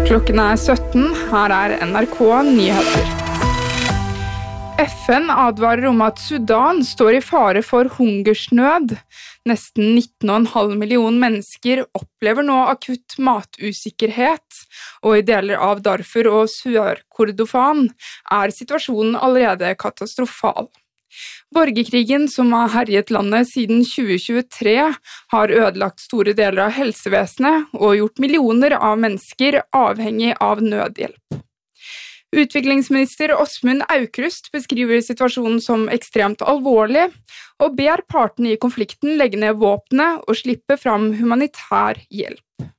Klokken 17, her NRK Nyheter. FN advarer om at Sudan står i fare for hungersnød. Nesten 19,5 millioner mennesker opplever nå akutt matusikkerhet, og i deler av Darfur og Sør-Kordofan er situasjonen allerede katastrofal. Borgerkrigen som har herjet landet siden 2023 har ødelagt store deler av helsevesenet og gjort millioner av mennesker avhengig av nødhjelp. Utviklingsminister Åsmund Aukrust beskriver situasjonen som ekstremt alvorlig og ber partene i konflikten legge ned våpnene og slippe fram humanitær hjelp.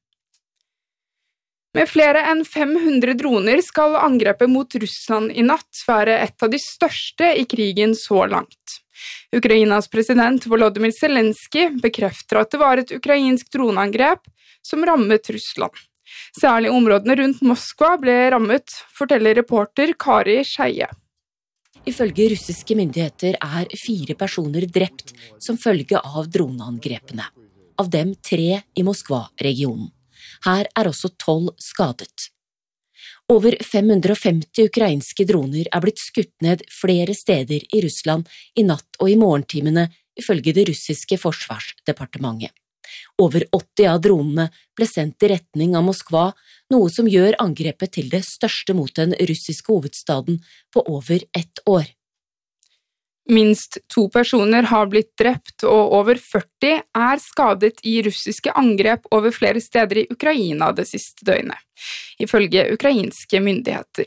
Med flere enn 500 droner skal angrepet mot Russland i natt være et av de største i krigen så langt. Ukrainas president Volodymyr Zelensky bekrefter at det var et ukrainsk droneangrep som rammet Russland. Særlig områdene rundt Moskva ble rammet, forteller reporter Kari Skeie. Ifølge russiske myndigheter er 4 personer drept som følge av droneangrepene. Av dem 3 i Moskva-regionen. Her er også 12 skadet. Over 550 ukrainske droner er blitt skutt ned flere steder i Russland i natt og i morgentimene, ifølge det russiske forsvarsdepartementet. Over 80 av dronene ble sendt i retning av Moskva, noe som gjør angrepet til det største mot den russiske hovedstaden på over 1 år. Minst 2 personer har blitt drept, og over 40 er skadet i russiske angrep over flere steder i Ukraina det siste døgnet, ifølge ukrainske myndigheter.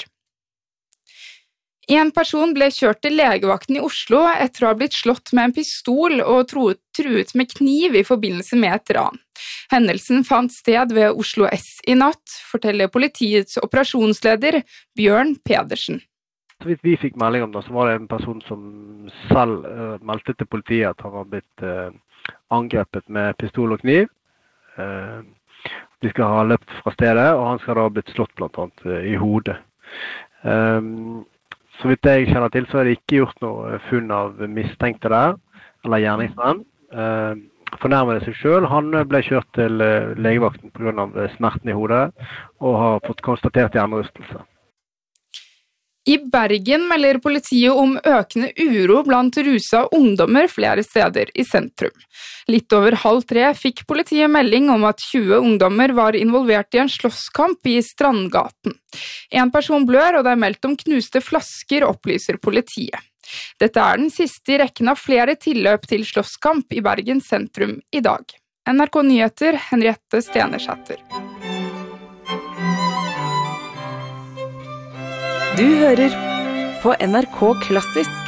En person ble kjørt til legevakten i Oslo etter å ha blitt slått med en pistol og truet med kniv i forbindelse med et ran. Hendelsen fant sted ved Oslo S i natt, forteller politiets operasjonsleder Bjørn Pedersen. Så vidt vi fikk melding om det, så var det en person som selv meldte til politiet at han var blitt angrepet med pistol og kniv. De skal ha løpt fra stedet, og han skal da ha blitt slått blant annet i hodet. Så vidt jeg kjenner til, så er det ikke gjort noe funn av mistenkte der, eller gjerningsmenn. Fornærmede seg selv, han ble kjørt til legevakten på grunn av smerten i hodet, og har fått konstatert hjernerystelse. I Bergen melder politiet om økende uro blant rusa ungdommer flere steder i sentrum. Litt over 2:30 fikk politiet melding om at 20 ungdommer var involvert i en slåsskamp i Strandgaten. En person blør, og det er meldt om knuste flasker, opplyser politiet. Dette er den siste i rekken av flere tilløp til slåsskamp i Bergen sentrum i dag. NRK Nyheter, Henriette Stenersæter. Du hører på NRK Klassisk.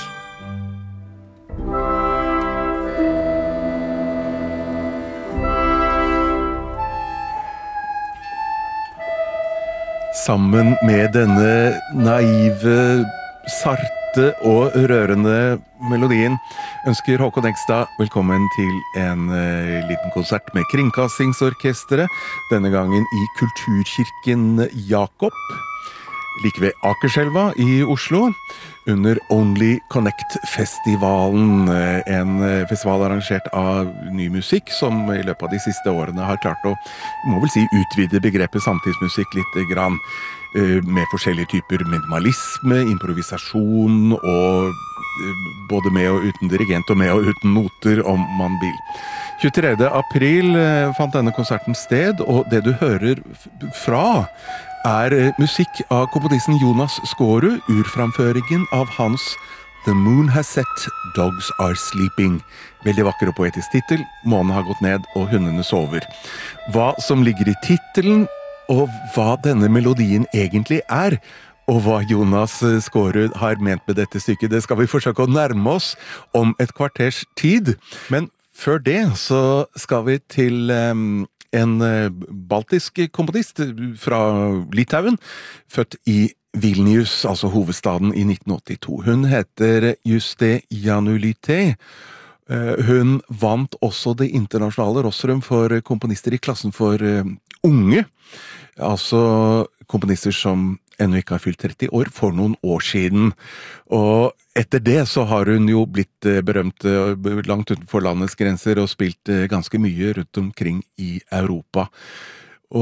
Sammen med denne naive, sarte og rørende melodien ønsker Håkon Ekstad velkommen til en liten konsert med Kringkastingsorkestret, denne gangen i Kulturkirken Jakob. Like ved Akerselva i Oslo, under Only Connect-festivalen, en festival arrangert av ny musikk, som i løpet av de siste årene har klart å, må vel si, utvide begrepet samtidsmusikk litt grann, med forskjellige typer minimalisme, improvisasjon, og både med og uten dirigent, og med og uten noter, om man vil. 23. april fant denne konserten sted, og det du hører fra er musikk av komponisten Jonas Skårud, urframføringen av hans The Moon Has Set, Dogs Are Sleeping. Veldig vakker og poetisk titel, månen har gått ned og hundene sover. Hva som ligger i titelen, og hva denne melodien egentlig er, og hva Jonas Skårud har ment med dette stykket, det skal vi forsøke å nærme oss om et kvarters tid. Men før det så skal vi til en baltisk komponist fra Litauen, født i Vilnius, altså hovedstaden, i 1982. Hun heter Juste Janulyte. Hun vant også det internasjonale rostrum for komponister i klassen for unge, altså komponister som ennå ikke har fylt 30 år, for noen år siden. Og etter det så har hun jo blitt berømt langt utenfor landets grenser og spilt ganske mye rundt omkring i Europa. Og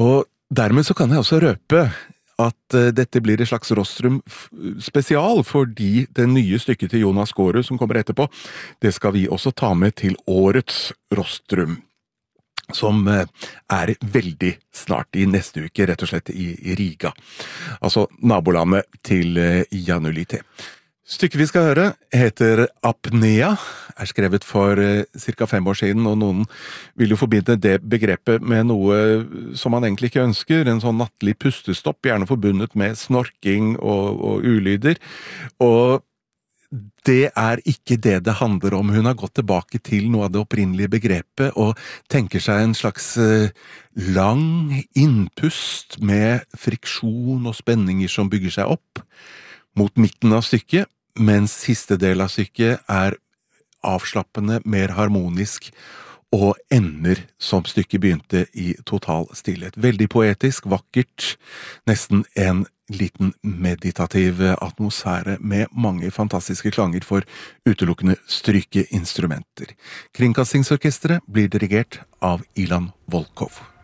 Dermed så kan jeg også røpe at dette blir et slags Rostrum spesial, fordi det nye stykket til Jonas Gaarud som kommer etterpå, det skal vi også ta med til årets Rostrum, som veldig snart i neste uke, rett og slett i Riga. Altså nabolandet til Janulite. Stykket vi skal høre heter Apnea, skrevet for ca. 5 år siden, og noen vil jo forbinde det begrepet med noe som man egentlig ikke ønsker, en sånn nattlig pustestopp, gjerne forbundet med snorking og ulyder, og det ikke det handler om. Hun har gått tilbake til noe av det opprinnelige begrepet og tenker seg en slags lang innpust med friksjon og spenninger som bygger seg opp mot midten av stykket, mens siste del av stykket avslappende, mer harmonisk og ender som stykket begynte i total stillhet. Veldig poetisk, vakkert, nesten en liten meditativ atmosfære med mange fantastiske klanger for utelukkende strykeinstrumenter. Kringkastingsorkestret blir dirigert av Ilan Volkov.